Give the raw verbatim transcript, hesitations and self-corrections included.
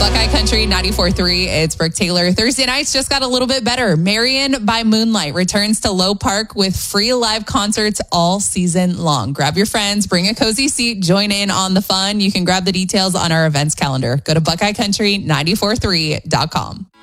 Buckeye Country ninety-four point three. It's Brooke Taylor. Thursday nights just got a little bit better. Marion by Moonlight returns to Low Park with free live concerts all season long. Grab your friends, bring a cozy seat, join in on the fun. You can grab the details on our events calendar. Go to Buckeye Country ninety-four point three dot com.